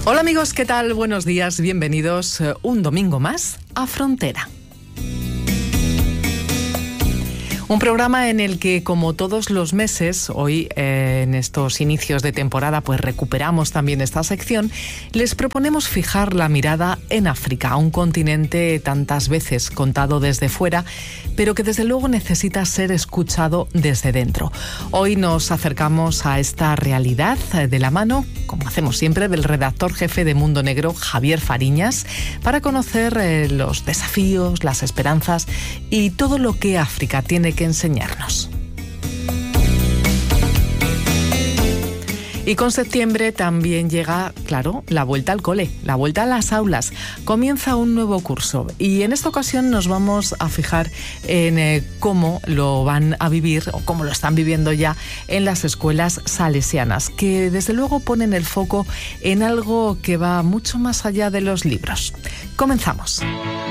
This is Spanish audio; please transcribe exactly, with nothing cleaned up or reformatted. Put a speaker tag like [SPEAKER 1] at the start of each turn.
[SPEAKER 1] Hola amigos, ¿qué tal? Buenos días, bienvenidos un domingo más a Frontera. Un programa en el que, como todos los meses, hoy eh, en estos inicios de temporada, pues recuperamos también esta sección, les proponemos fijar la mirada en África, un continente tantas veces contado desde fuera, pero que desde luego necesita ser escuchado desde dentro. Hoy nos acercamos a esta realidad de la mano, como hacemos siempre, del redactor jefe de Mundo Negro, Javier Fariñas, para conocer eh, los desafíos, las esperanzas y todo lo que África tiene que enseñarnos. Y con septiembre también llega, claro, la vuelta al cole, la vuelta a las aulas. Comienza un nuevo curso y en esta ocasión nos vamos a fijar en eh, cómo lo van a vivir o cómo lo están viviendo ya en las escuelas salesianas, que desde luego ponen el foco en algo que va mucho más allá de los libros. Comenzamos.